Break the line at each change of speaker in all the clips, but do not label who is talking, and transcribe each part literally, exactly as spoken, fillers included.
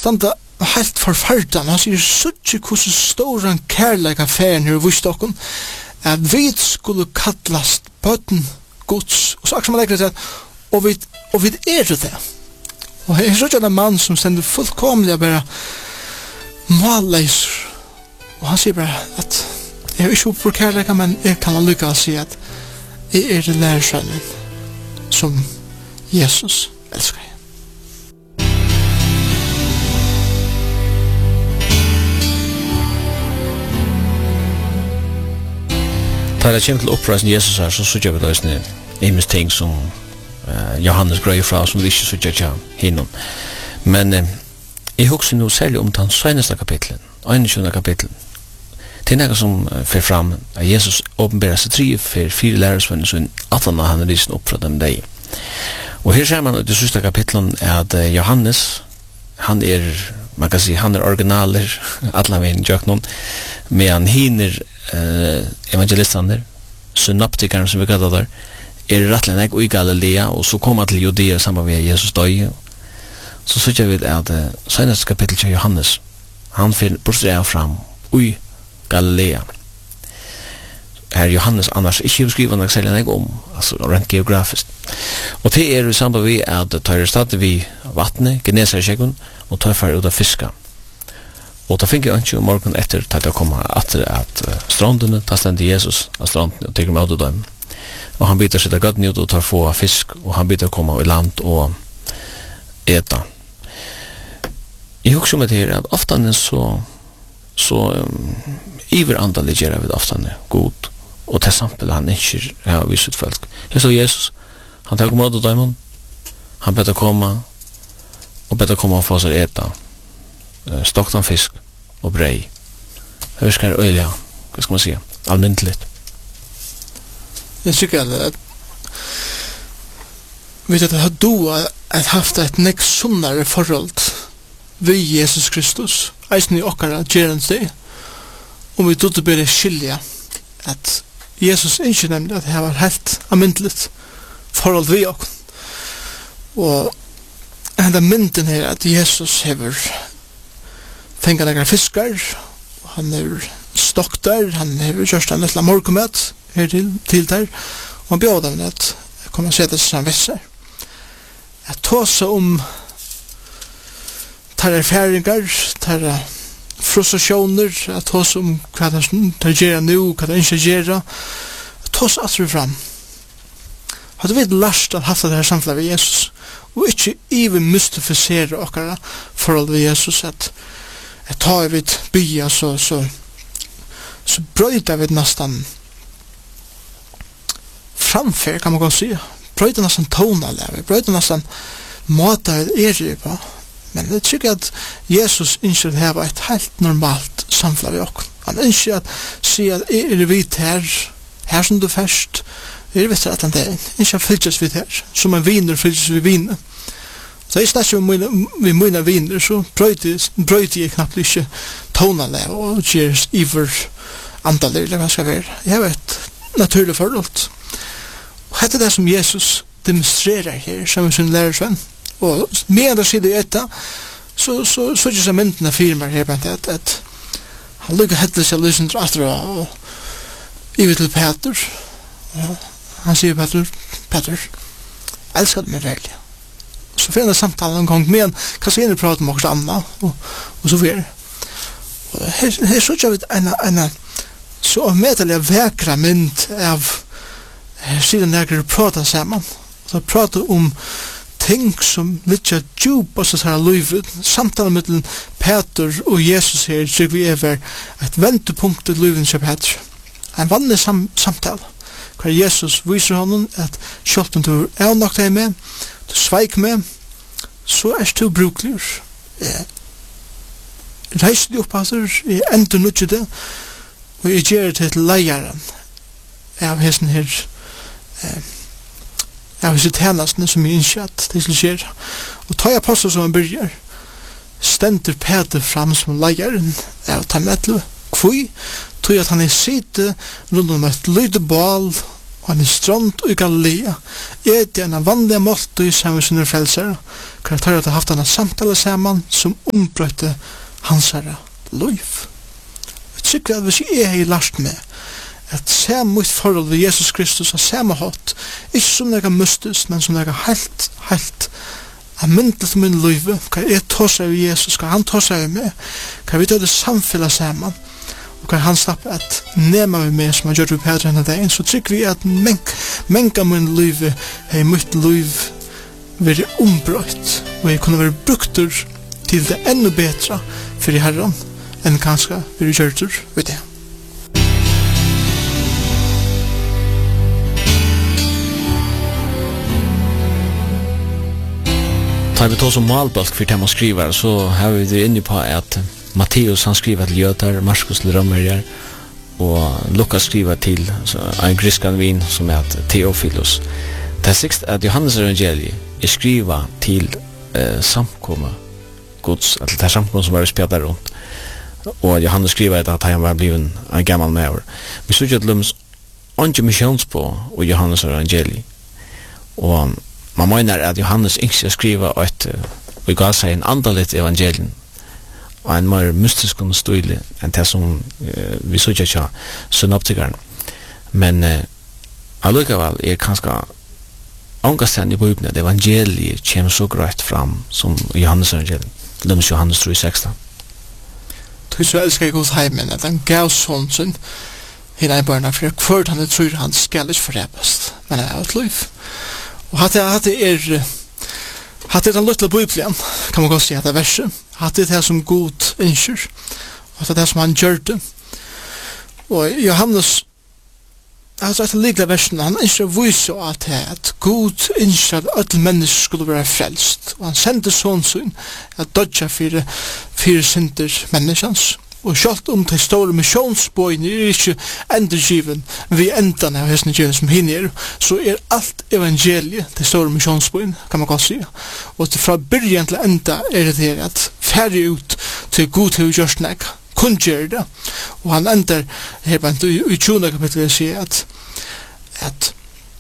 standa helt forfardan. Han sier suttje hvordan stor en kærleika færen her vist okkon, at vi skulle kallast bøtten Guds. Og så akkurat man legger det og vi, og vi er det. Og jeg er en mann som stender fullkomlig bare målleiser. Og han sier bare at jeg er ikke opp for kærleika, men jeg kan allukka si at jeg er det lærersønnen som Jesus elsker.
Da det kommer til oppreisen Jesus her, så sørger vi da sånne imes ting som uh, Johannes grøy fra, som vi ikke sørger til hinnom. Men uh, jeg husker nå særlig om den søgneste kapitlen, enogtyvende kapitlen. Det er noe som uh, fer fram, at Jesus åpenberer seg tre for fire lærersvenner, så at han har risen opp fra dem deg. Og her ser man i det sørste kapitlen at uh, Johannes, han er, man kan si, han er originaler, alle veien gjør noen, men han hinner Uh, evangelistene, synoptikerne som vi kallar der, er rettelig nek i Galilea, og så kommer til Judea sammen med Jesus døy. Så sykjer vi at uh, seneste kapittel til Johannes, han finner bortstreet fram i Galilea. Her Johannes annars ikke beskriver nok selv nek om, altså rent geografisk. Og det er i samband med at tar stadig vi vattnet, Genesaret-kjekken, og tar fer ut av fiska. Og da fikk jeg ikke om morgen etter til å komme etter at uh, strandene, da stendte Jesus av strandene og tykker med av dem. Og han bytter seg til gøtten ut og tar få fisk, og han bytter å komme i land og eta. Jeg husker om det her at ofte så, så um, iverandelig gjør vi ofte god, og til eksempel han ikke har vist folk. Jeg så Jesus, han tar med av dem, han bytter å komme, og bytter å komme og få seg eta. Uh, stoktan fisk og brei. Det er skar øyla, hva skal man si, almindelig.
Jeg tykker at vet at jeg du har haft et nek sunnare forhold ved Jesus Kristus, eisen i okkara gjerens deg, og vi tog til bare skilja at Jesus ikke nemlig at jeg var helt almindelig forhold ved okk. Og enda mynden her at Jesus hever fengt nekra fiskar, han er stokk der, han er kjørst en lilla morgomet her til, til der, og han bjød dem at jeg kommer se det som visser. Jeg tåse om tar erfaringar, tar frustrasjoner, jeg tåse om hva det tar gjerra nu, hva det ikke gjerra, jeg tåse at vi fram. Hadde vi lært at haft det her samfunnet ved Jesus, og ikke even mystifisere okkara forhold ved Jesus, at jeg tar vidt bya, så, så, så brøyder vi nesten framfør, kan man godt si. Brøyder nesten tonalever, brøyder nesten måter vi er i på. Men jeg tykker at Jesus ønsker at det var et helt normalt samfunn ved oss. Han ønsker at si at er vi her, her som du først, er vi til at han er, ønsker at fylkes vi her, som en viner fylkes vi viner. Så jeg snakker om vi mine viner, så brøyder jeg knapt ikke tonene og gjør iver andaler, eller hva skal være. Jeg har et naturlig forhold. Og dette er det som Jesus demonstrerer her, som er sin lærersvenn. Og med det sier det etter, så så så ikke så myndene firmer her, at, at han lykker hettelig seg lysen til Astra, og iver til Peter. Og han sier Peter, Peter, elsker du meg veldig? Så finner samtalen en gang med en kasiner prater om også annet, og, og så videre. Og her, her så ikke vi en, en så avmedelig vekra mynd av her siden jeg prater sammen, og så prater om ting som litt er djup og så tar livet. Samtalen mellom Peter og Jesus her tror vi er et ventepunkt i livet til Peter. En vanlig sam samtale hver Jesus viser honom at selv om du er nok deg med, du sveik med, så er du bruklig. Jeg reiser deg opp altså, jeg ender nødde det, og jeg gjør det til leieren av hesten her, eh, av hese tjenestene som er innskjatt det som skjer. Og tar jeg påstå som han begynner, stender Peter fram som leieren av ta medlu. Kvui, tog at han er sitte rundt om et lydebal og han er strand i Galilea, et i en vanlig måltid i sammen med sine frelsere, karakterer at ha haft en samtale sammen som ombrøyte hans herre liv. Jeg tykker at hvis jeg har lært meg at se mitt forhold ved Jesus Kristus og se meg hatt, ikke som noe mystisk, men som noe helt, helt amyndelig min liv, hva jeg tar seg ved Jesus, hva han tar seg ved meg, hva vi tar det samfunnet sammen, og hva han slapp at nema vi med som han gjør det bedre enn det, så tykker vi at menga min liv er mitt liv være ombrøyt, og jeg kunne være brukter til det enda bedre for i Herren enn kanskje være gjørter ved det.
Da vi tar som malbalk for tema skriver, så har vi det inne på at Matteus han skriver til jøder, Markus til romerjer, og Lukas skriver til en griskan vin som er Theophilus. Det er sikkert at Johannes evangeliet er skriva til eh, samkomma Guds, altså det er samkomma som var spjadda rundt, og Johannes skriver at han var blivet en gammal maur. Vi så ikke at løms ikke missions på og Johannes evangeliet, og man mener at Johannes ikke skriva et, og gav seg en andalit evangelium, og en mer mystisk og støylig enn det som uh, vi så ikke ikke synoptikeren. Men uh, allikevel er kanskje ångastende i Bibelen at evangeliet kommer så grøyt fram som Johannes evangeliet. Løms Johannes tre seksten.
Du så elsker jeg hos heimen at han gav sånn sin henne i barna for hvert han tror han skal ikke forrepast, men han er et liv. Og hatt det er hatt det er den lille Bibelen, kan man godt si at det er verset. Hatt det er det som Gud innskjør, og det er det som han gjør det. Og Johannes, altså etter likle versen, han innskjør viser at det er at Gud innskjør at alle mennesker skulle være frelst. Og han sendte sånn sånn at dødja fire, fire synder menneskens. Og selv om de store missionsbøyene er ikke endergiven vi endan av hessene djøven som hinner er, så er alt evangeliet de store missionsbøyene, kan man godt si. Og fra byrjan til enda er det her at færre ut til god til å gjøre snakk, kun gjør det. Og han ender her på i tjuende kapitlet sier at at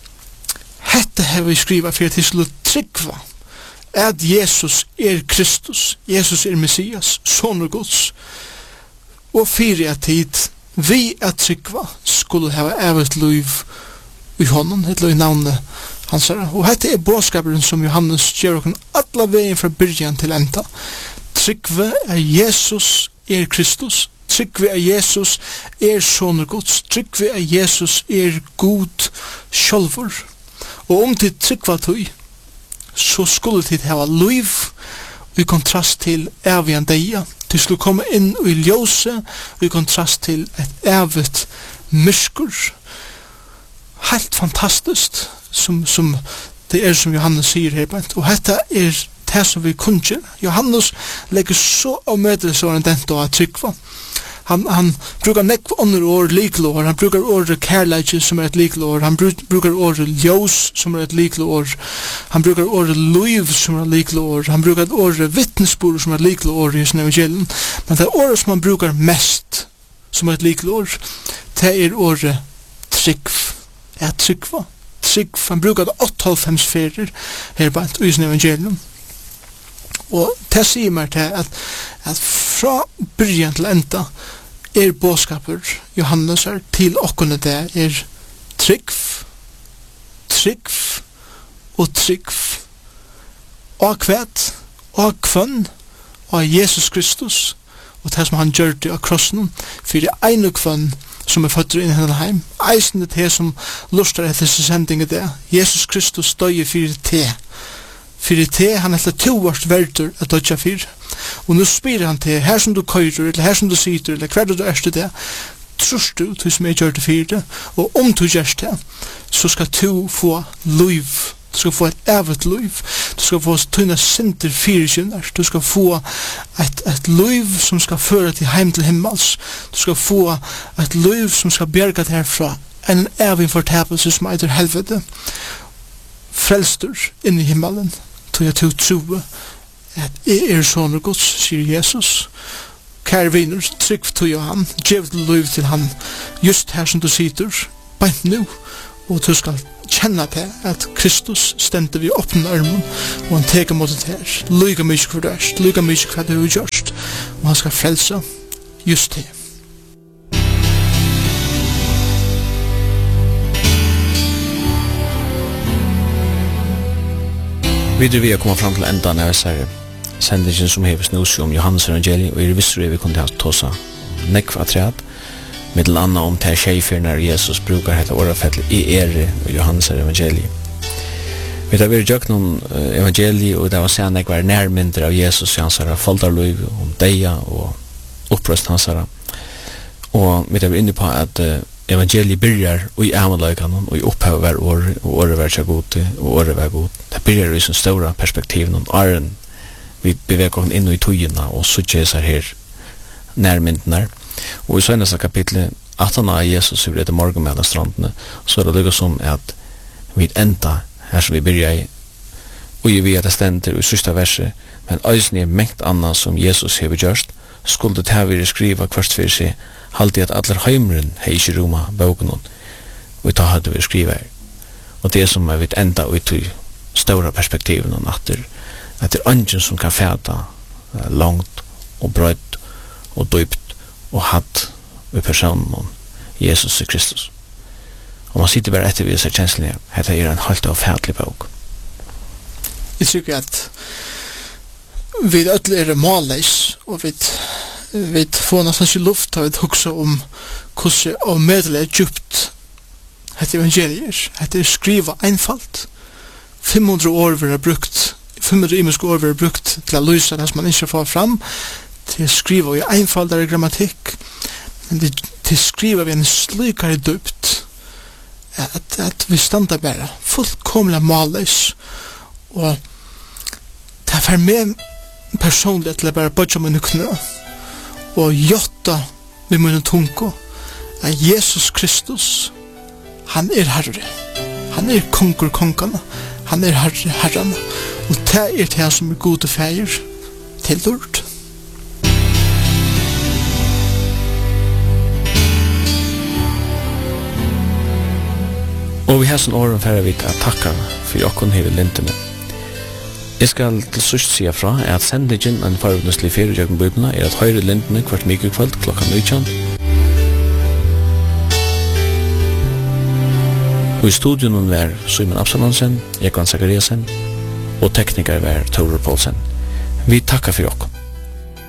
hette har vi skrivet for at de skulle tryggva at Jesus er Kristus, Jesus er Messias, Son og Guds, og fyrir at tid vi at tryggva skulle hava evet liv i honom, et liv i navnet hans herre. Og dette er bådskaperen som Johannes gjør okken alla veien fra byrjan til enda. Tryggva er Jesus er Kristus, tryggva er Jesus er Son og Guds, tryggva er Jesus er God sjálfur. Og om tid tryggva tøy, så skulle tid hava liv i kontrast til evian deia. Du skulle komme inn i ljøse i kontrast til et evigt myrskur. Helt fantastisk som, som det er som Johannes sier her. Og dette er det som vi kunne. Johannes legger så av møtet så han dent å tryggva. Han, han brukar nekv andre ord liklår, han brukar ordet kærleikje som er et liklår, han brukar ordet ljós som er et liklår, han brukar ordet liv som er et liklår, han brukar ordet vittnesbord som er et liklår i sin evangelium, men det ordet som han brukar mest som er et liklår, det er ordet tryggv, er tryggva, tryggv, han brukar det åttiofem ferir her på i sin evangelium. Og det sier meg til at, at fra byrjan til enda er bådskaper Johannes er til okkone det er tryggv, tryggv og tryggv og kvæt og kvønn og Jesus Kristus og det som han gjør det av krossen for det ene kvønn som er født inn i henne heim eisen det som lustar etter sendingen det Jesus Kristus døye for det fyrir te, han er to vart verdur at dødja fyr. Og nu spyrir han te, her som du køyrer, eller her som du sitter, eller hver du erst det, trus du, du som er gjør det fyr det, og om du gjør det, så skal du få liv, du skal få et evet liv, du skal få tøyna sinter fyrirkynnar, du skal få et, et liv som skal føre til heim til himmels, du skal få et liv som skal bjerga det herfra, en evig fortapelse som eitur helvete, frelstur inn i himmelen, til jeg til troe at jeg er sånn og gods, sier Jesus. Kære viner, trygg til han, gjev til liv til han, just her som du sitter, beint nu, og du skal kjenne til at Kristus stendte vi åpne armen, og han teker mot det her, lyga mykje hva du er, lyga mykje hva du har gjort, og han skal frelse just det.
Videre vi har kommet fram til enda når jeg ser sendingen som hever snus om Johannes evangeliet, og i visste vi kunne ha tåsa nekva treat, middel anna om til tjejfer når Jesus brukar hette årafettel i ere og Johannes evangeliet. Vi har vært gjøkt noen evangeliet, og det var sen nekva nærmynder av Jesus i hans herre foldarløyv, om deia og opprøst hans herre. Og vi har vært inne på at evangeliet byrjar i amaløykanen og i opphavet hver år, og året hver seg god, og året hver god. Det byrjar i sin stora perspektiv, noen åren vi beveger oss inn i tøyene, og så kjeser her nærmyndene. Og i sønnes kapitlet atten av Jesus i vrede morgen med strandene, så er det lykket som at vi enda her som vi byrjar i, og vi er det stender i sørste verset, men øysen er mengt annet som Jesus har gjort, skulle det her vi skriva kvart for seg, halte at alle heimren har ikke roma boken, og da hadde vi skriva her. Og det som er vi enda ut i stora perspektiven, at det, at det er ingen som kan fæta langt og brøtt og dypt og hatt ved personen om Jesus Kristus. Og man sitter bare etter ved seg kjenslige, at det er en halvt av fætlig bok.
Jeg tykker at vi ødelig er målleis, og vi vi får nesten ikke luft av å huske om hvordan og medelig er djupt et evangelier. Et er skriva einfalt. fem hundre år vi har brukt, fem hundre imenske år vi har brukt til å lyse det som man ikke får fram, til å skriva i einfaldare grammatikk, men det, til å skriva vi en slikare dypt, at, at vi standa bare fullkomlig målløs, og det er for meg personlig til å bare bøtja mine knø, og jotta med mine tungo, at Jesus Kristus, han er herre, han er kongur kongana, han er herre herrana, og det er det som er gode feir til lort.
Og vi har sånn åren færre vi til å takke for jokken hele lintene. Jeg skal til sørst sige fra at sendingen en forhåndeslig ferie i Bibelen er at høyre lintene hvert mye kveld klokka nitton. Og i studionen var Simon Absalonsen, Egon Zachariasen og tekniker var Tore Paulsen. Vi takkar for jokken.